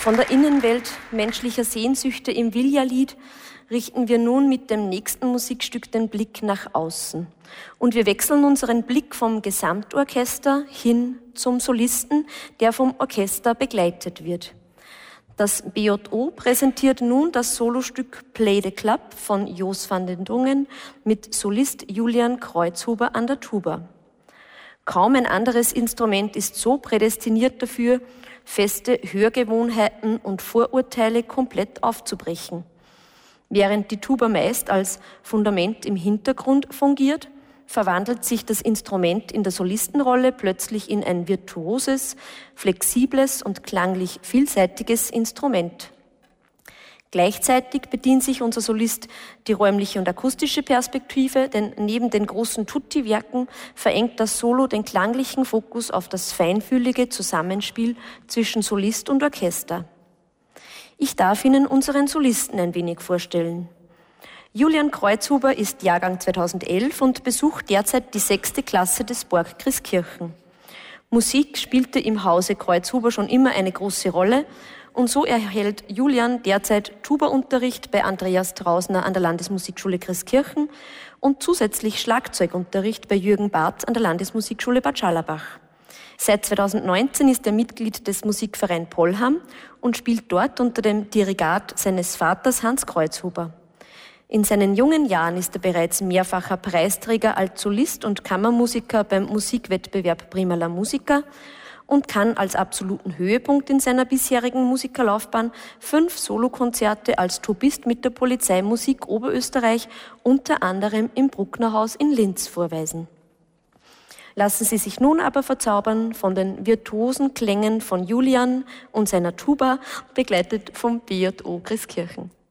Von der Innenwelt menschlicher Sehnsüchte im Villa-Lied richten wir nun mit dem nächsten Musikstück den Blick nach außen. Und wir wechseln unseren Blick vom Gesamtorchester hin zum Solisten, der vom Orchester begleitet wird. Das BJO präsentiert nun das Solostück Play the Club von Jos van den Dongen mit Solist Julian Kreuzhuber an der Tuba. Kaum ein anderes Instrument ist so prädestiniert dafür, feste Hörgewohnheiten und Vorurteile komplett aufzubrechen. Während die Tuba meist als Fundament im Hintergrund fungiert, verwandelt sich das Instrument in der Solistenrolle plötzlich in ein virtuoses, flexibles und klanglich vielseitiges Instrument. Gleichzeitig bedient sich unser Solist die räumliche und akustische Perspektive, denn neben den großen Tutti-Werken verengt das Solo den klanglichen Fokus auf das feinfühlige Zusammenspiel zwischen Solist und Orchester. Ich darf Ihnen unseren Solisten ein wenig vorstellen. Julian Kreuzhuber ist Jahrgang 2011 und besucht derzeit die 6. Klasse des Borg Christkirchen. Musik spielte im Hause Kreuzhuber schon immer eine große Rolle und so erhält Julian derzeit Tuba-Unterricht bei Andreas Trausner an der Landesmusikschule Christkirchen und zusätzlich Schlagzeugunterricht bei Jürgen Barth an der Landesmusikschule Bad Scharlabach. Seit 2019 ist er Mitglied des Musikverein Pollham und spielt dort unter dem Dirigat seines Vaters Hans Kreuzhuber. In seinen jungen Jahren ist er bereits mehrfacher Preisträger als Solist und Kammermusiker beim Musikwettbewerb Prima la Musica und kann als absoluten Höhepunkt in seiner bisherigen Musikerlaufbahn 5 Solokonzerte als Tubist mit der Polizeimusik Oberösterreich, unter anderem im Brucknerhaus in Linz, vorweisen. Lassen Sie sich nun aber verzaubern von den virtuosen Klängen von Julian und seiner Tuba, begleitet vom BJO Christkirchen.